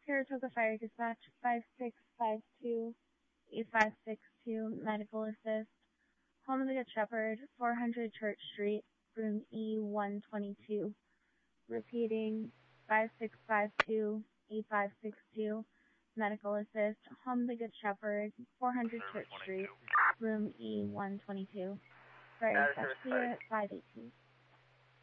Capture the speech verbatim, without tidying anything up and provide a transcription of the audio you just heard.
Saratoga Fire Dispatch, five six five two, eight five six two, medical assist. Home of the Good Shepherd, four hundred Church Street, room E one twenty-two. Repeating, five six five two, eight five six two, medical assist. Home of the Good Shepherd, four hundred Church Street, room E one twenty-two. Fire dispatch clear at five eighteen.